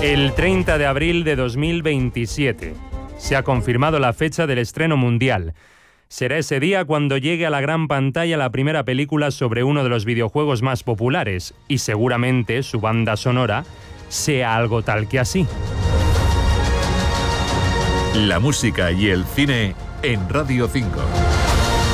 El 30 de abril de 2027 se ha confirmado la fecha del estreno mundial. Será ese día cuando llegue a la gran pantalla la primera película sobre uno de los videojuegos más populares y seguramente su banda sonora sea algo tal que así. La música y el cine en Radio 5.